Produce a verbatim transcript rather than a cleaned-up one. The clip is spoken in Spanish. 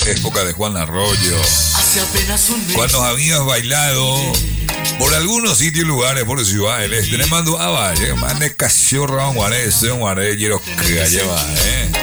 época de Juan Arroyo, cuando habías bailado por algunos sitios y lugares por Ciudad del Este, le mando a Valle, mane cachorro, guaré, ese guaré, quiero que lleva, eh.